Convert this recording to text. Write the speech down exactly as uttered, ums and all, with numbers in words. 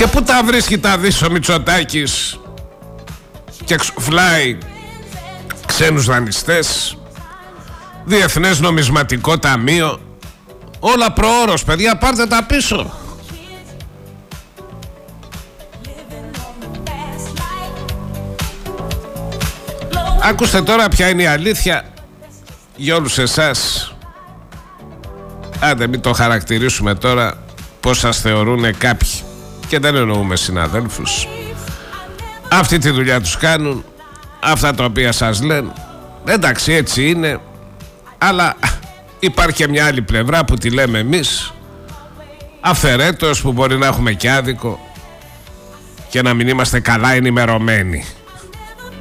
Και πού τα βρίσκει τα δεις ο Μητσοτάκης και ξουφλάει ξένους δανειστές, Διεθνές Νομισματικό Ταμείο, όλα προώρος, παιδιά, πάρτε τα πίσω. Ακούστε τώρα ποια είναι η αλήθεια για όλους εσάς. Άντε μην το χαρακτηρίσουμε τώρα πως σας θεωρούν κάποιοι, και δεν εννοούμε συναδέλφους. Αυτή τη δουλειά τους κάνουν, αυτά τα οποία σας λένε, εντάξει, έτσι είναι. Αλλά υπάρχει και μια άλλη πλευρά που τη λέμε εμείς, αφαιρέτως, που μπορεί να έχουμε και άδικο και να μην είμαστε καλά ενημερωμένοι.